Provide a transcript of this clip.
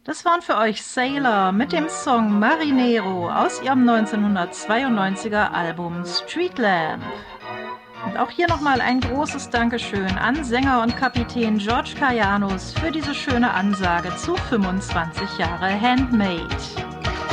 Das waren für euch Sailor mit dem Song Marinero aus ihrem 1992er Album Streetlamp. Und auch hier nochmal ein großes Dankeschön an Sänger und Kapitän George Kayanos für diese schöne Ansage zu 25 Jahre Handmade.